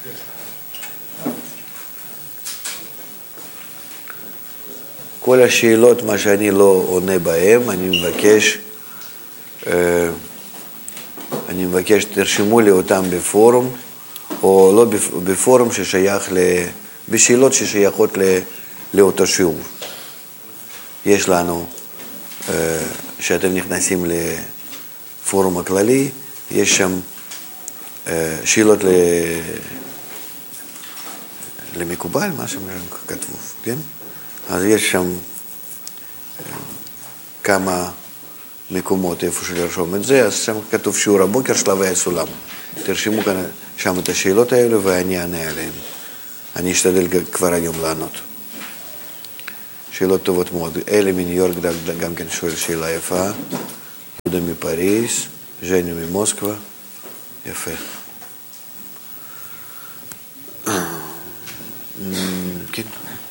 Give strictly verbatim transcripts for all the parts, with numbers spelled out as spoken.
כל השאלות, מה שאני לא עונה בהם, אני מבקש, אני מבקש, תרשמו לי אותם בפורום, או לא בפורום ששייך, בשאלות ששייכות לאותו שיעור. יש לנו, שאתם נכנסים לפורום הכללי, יש שם שאלות למקובל, מה שהם כתבו, כן? אז יש שם כמה מקומות איפה שלרשום את זה, אז שם כתוב שיעור הבוקר שלבי הסולם. תרשמו כאן שם את השאלות האלה ואני אענה עליהן. אני אשתדל כבר היום לענות. שאלות טובות מאוד. אלי מניו יורק גם כן שואל שאלה יפה. יהודה מפריז, ז'ני ממוסקבה. יפה. כן.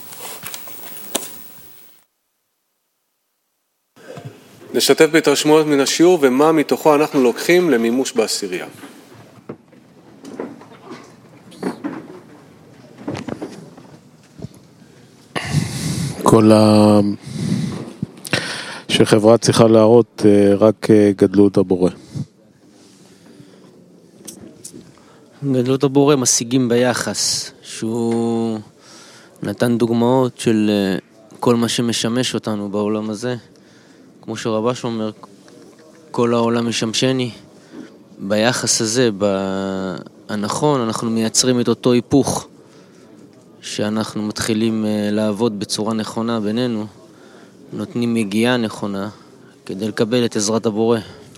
נשתף בהתרשמות מן השיעור ומה מתוכו אנחנו לוקחים למימוש בעשירייה. כל ה... שחברה צריכה להראות רק גדלות הבורא. גדלות הבורא משיגים ביחס, שהוא נתן דוגמאות של כל מה שמשמש אותנו בעולם הזה. כמו שרבש אומר, כל העולם משמשני. ביחס הזה, הנכון, אנחנו מייצרים את אותו היפוך, שאנחנו מתחילים לעבוד בצורה נכונה בינינו, נותנים מגיעה נכונה, כדי לקבל את עזרת הבורא.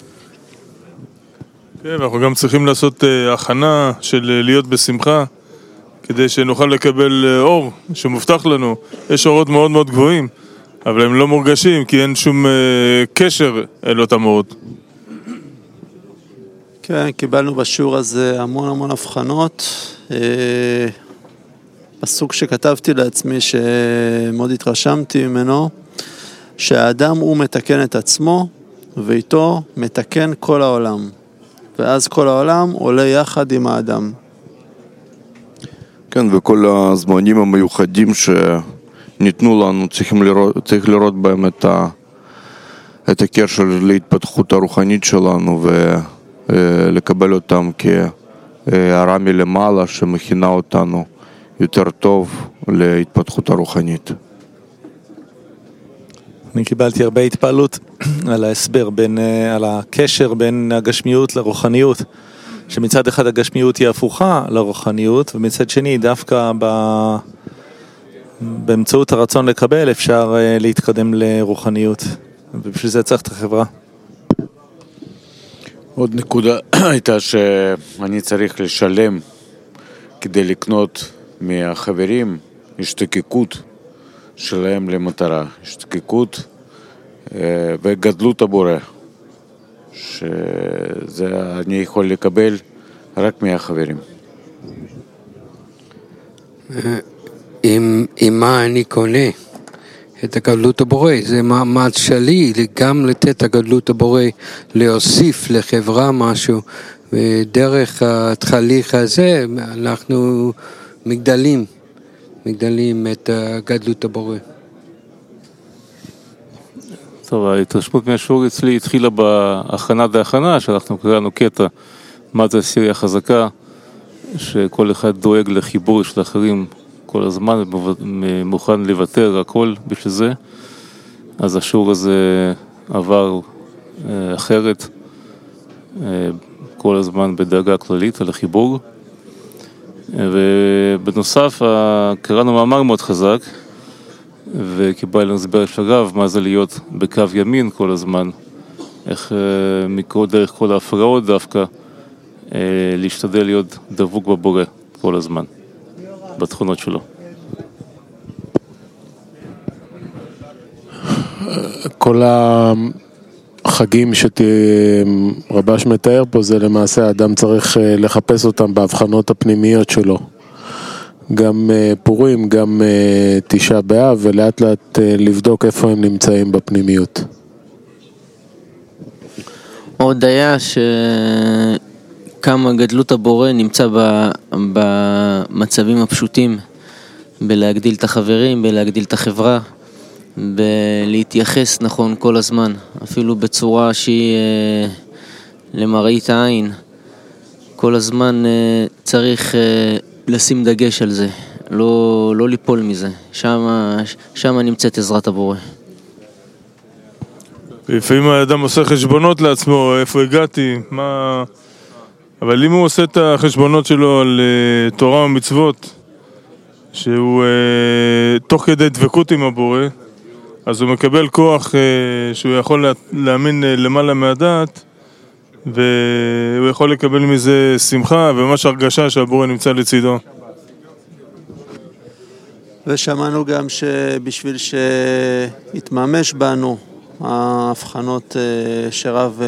כן, אנחנו גם צריכים לעשות הכנה של להיות בשמחה, כדי שנוכל לקבל אור שמובטח לנו. יש אורות מאוד מאוד גבוהים, אבל הם לא מורגשים, כי אין שום קשר אל אותם אורות. כן, קיבלנו בשיעור הזה המון המון הבחנות. פסוק שכתבתי לעצמי, שמאוד התרשמתי ממנו, שהאדם הוא מתקן את עצמו, ואיתו מתקן כל העולם. ואז כל העולם עולה יחד עם האדם. כן, וכל הזמנים המיוחדים שניתנו לנו, צריכים לראות, צריך לראות בהם את, ה, את הקשר להתפתחות הרוחנית שלנו, ולקבל אותם כהערה מלמעלה שמכינה אותנו יותר טוב להתפתחות הרוחנית. אני קיבלתי הרבה התפעלות על ההסבר, בין, על הקשר בין הגשמיות לרוחניות, שמצד אחד הגשמיות היא הפוכה לרוחניות, ומצד שני דווקא ב... באמצעות הרצון לקבל אפשר להתקדם לרוחניות, ובשביל זה צריך את החברה. עוד נקודה הייתה שאני צריך לשלם כדי לקנות מהחברים השתוקקות שלהם למטרה, השתוקקות וגדלות הבורא, שזה אני יכול לקבל רק מהחברים. עם, עם מה אני קונה את הגדלות הבורא, זה מאמץ שלי גם לתת הגדלות הבורא, להוסיף לחברה משהו, ודרך התהליך הזה אנחנו מגדלים, מגדלים את גדלות הבורא. טוב, ההתרשמות מהשיעור אצלי התחילה בהכנה והכנה, שאנחנו קראנו קטע, מה זה עשירייה חזקה, שכל אחד דואג לחיבור של אחרים כל הזמן, מוכן לוותר הכל בשביל זה. אז השיעור הזה עבר אחרת, כל הזמן בדאגה כללית על החיבור. ובנוסף קראנו מאמר מאוד חזק, וקיבלנו הסבר של הרב מה זה להיות בקו ימין כל הזמן, איך מקרוא דרך כל ההפרעות דווקא להשתדל להיות דבוק בבורא כל הזמן בתכונות שלו. כל החגים שרבש מתאר פה, זה למעשה האדם צריך לחפש אותם בהבחנות הפנימיות שלו, גם פורים, גם תשעה באב, ולאט לאט לבדוק איפה הם נמצאים בפנימיות. עוד היה שכמה גדלות הבורא נמצא ב... ב... במצבים הפשוטים, בלהגדיל את החברים, בלהגדיל את החברה, בלהתייחס נכון כל הזמן, אפילו בצורה שהיא אה, למראית העין. כל הזמן אה, צריך אה, לשים דגש על זה, לא, לא ליפול מזה. שמה, שמה נמצאת עזרת הבורא. לפעמים האדם עושה חשבונות לעצמו, איפה הגעתי, מה... אבל אם הוא עושה את החשבונות שלו על uh, תורה ומצוות, שהוא uh, תוך כדי דבקות עם הבורא, אז הוא מקבל כוח uh, שהוא יכול לה, להאמין uh, למעלה מהדעת, והוא יכול לקבל מזה שמחה וממש הרגשה שהבורא נמצא לצידו. ושמענו גם שבשביל שיתממש בנו ההבחנות שרב